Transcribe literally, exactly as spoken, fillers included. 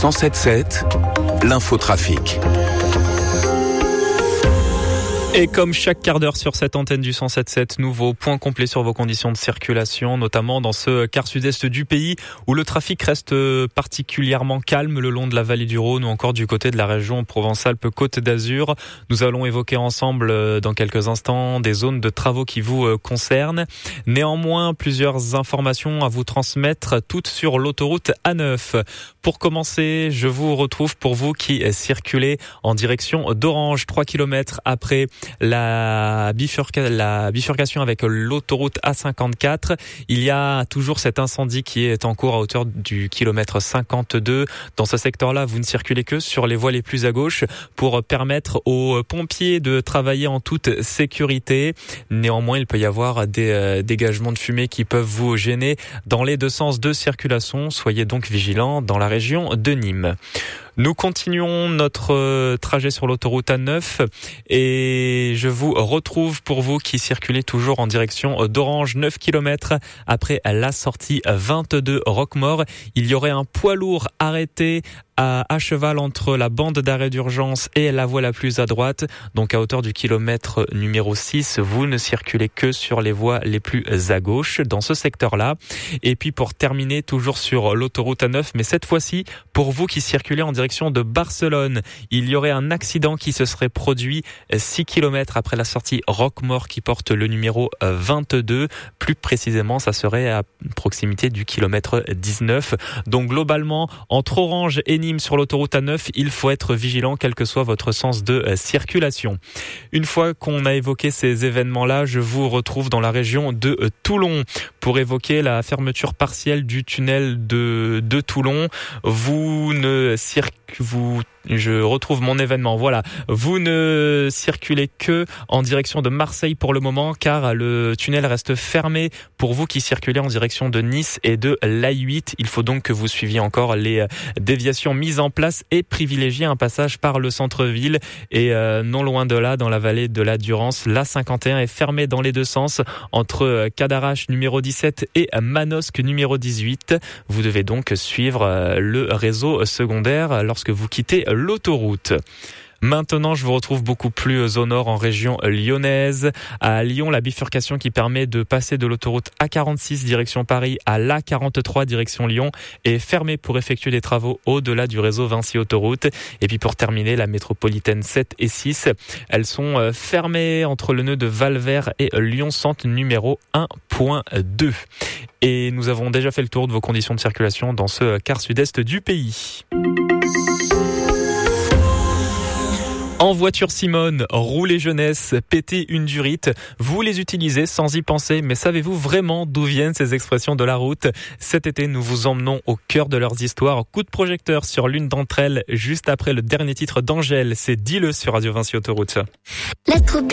cent sept sept, l'infotrafic. Et comme chaque quart d'heure sur cette antenne du cent sept sept, nouveau point complet sur vos conditions de circulation, notamment dans ce quart sud-est du pays où le trafic reste particulièrement calme le long de la vallée du Rhône ou encore du côté de la région Provence-Alpes-Côte d'Azur. Nous allons évoquer ensemble dans quelques instants des zones de travaux qui vous concernent. Néanmoins, plusieurs informations à vous transmettre, toutes sur l'autoroute A neuf. Pour commencer, je vous retrouve pour vous qui circulez en direction d'Orange, trois kilomètres après La, bifurca, la bifurcation avec l'autoroute A cinquante-quatre. Il y a toujours cet incendie qui est en cours à hauteur du kilomètre cinquante-deux. Dans ce secteur-là, vous ne circulez que sur les voies les plus à gauche pour permettre aux pompiers de travailler en toute sécurité. Néanmoins, il peut y avoir des euh, dégagements de fumée qui peuvent vous gêner dans les deux sens de circulation. Soyez donc vigilants dans la région de Nîmes. Nous continuons notre trajet sur l'autoroute A neuf et je vous retrouve pour vous qui circulez toujours en direction d'Orange, neuf kilomètres après la sortie vingt-deux Roquemaure. Il y aurait un poids lourd arrêté à, à cheval entre la bande d'arrêt d'urgence et la voie la plus à droite. Donc à hauteur du kilomètre numéro six, vous ne circulez que sur les voies les plus à gauche dans ce secteur-là. Et puis pour terminer, toujours sur l'autoroute A neuf, mais cette fois-ci, pour vous qui circulez en direction de Barcelone, il y aurait un accident qui se serait produit six kilomètres après la sortie Roquemaure qui porte le numéro vingt-deux. Plus précisément, ça serait à proximité du kilomètre dix-neuf. Donc globalement, entre Orange et Nîmes sur l'autoroute A neuf, il faut être vigilant quel que soit votre sens de circulation. Une fois qu'on a évoqué ces événements-là, je vous retrouve dans la région de Toulon pour évoquer la fermeture partielle du tunnel de, de Toulon. Vous ne circulez Vous, je retrouve mon événement. Voilà. Vous ne circulez que en direction de Marseille pour le moment, car le tunnel reste fermé pour vous qui circulez en direction de Nice et de l'A huit. Il faut donc que vous suiviez encore les déviations mises en place et privilégier un passage par le centre-ville. Et euh, non loin de là, dans la vallée de la Durance, l'A cinquante et un est fermé dans les deux sens entre Cadarache numéro dix-sept et Manosque numéro dix-huit. Vous devez donc suivre le réseau secondaire lorsque vous quittez l'autoroute. Maintenant, je vous retrouve beaucoup plus au nord en région lyonnaise. À Lyon, la bifurcation qui permet de passer de l'autoroute A quarante-six direction Paris à l'A quarante-trois direction Lyon est fermée pour effectuer des travaux au-delà du réseau Vinci Autoroute. Et puis pour terminer, la métropolitaine sept et six, elles sont fermées entre le nœud de Valvert et Lyon-Centre numéro un point deux. Et nous avons déjà fait le tour de vos conditions de circulation dans ce quart sud-est du pays. En voiture Simone, rouler jeunesse, péter une durite, vous les utilisez sans y penser, mais savez-vous vraiment d'où viennent ces expressions de la route ? Cet été, nous vous emmenons au cœur de leurs histoires. Coup de projecteur sur l'une d'entre elles, juste après le dernier titre d'Angèle, c'est Dis-le sur Radio Vinci Autoroute. Lettre B.